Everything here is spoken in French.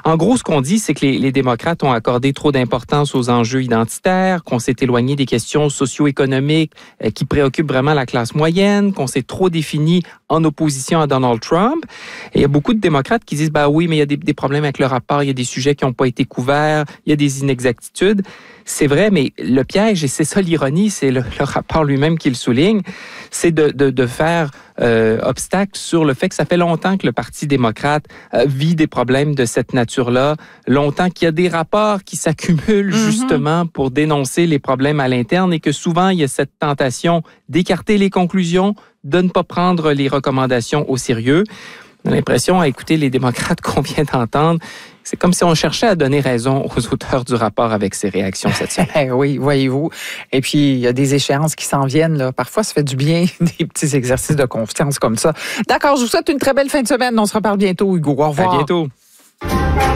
En gros, ce qu'on dit, c'est que les démocrates ont accordé trop d'importance aux enjeux identitaires, qu'on s'est éloigné des questions socio-économiques qui préoccupent vraiment la classe moyenne, qu'on s'est trop défini en opposition à Donald Trump. Et il y a beaucoup de démocrates qui disent, oui, mais il y a des problèmes avec le rapport, il y a des sujets qui n'ont pas été couverts, il y a des inexactitudes. C'est vrai, mais le piège, et c'est ça l'ironie, c'est le rapport lui-même qui le souligne, c'est de faire obstacle sur le fait que ça fait longtemps que le Parti démocrate vit des problèmes de cette nature-là, longtemps qu'il y a des rapports qui s'accumulent justement pour dénoncer les problèmes à l'interne et que souvent, il y a cette tentation d'écarter les conclusions, de ne pas prendre les recommandations au sérieux. On a l'impression, à écouter les démocrates qu'on vient d'entendre, c'est comme si on cherchait à donner raison aux auteurs du rapport avec ces réactions cette semaine. Oui, voyez-vous. Et puis, il y a des échéances qui s'en viennent. Là. Parfois, ça fait du bien, des petits exercices de confiance comme ça. D'accord, je vous souhaite une très belle fin de semaine. On se reparle bientôt, Hugo. Au revoir. À bientôt.